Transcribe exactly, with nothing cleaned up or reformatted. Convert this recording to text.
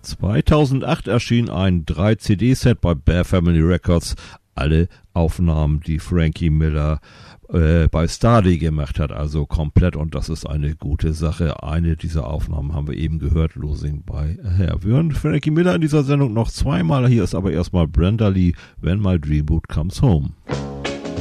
zweitausendacht erschien ein drei C D-Set bei Bear Family Records. Alle Aufnahmen, die Frankie Miller äh, bei Starley gemacht hat, also komplett, und das ist eine gute Sache. Eine dieser Aufnahmen haben wir eben gehört, Losing by a Hair. Wir hören Frankie Miller in dieser Sendung noch zweimal. Hier ist aber erstmal Brenda Lee, When My Dream Boat Comes Home.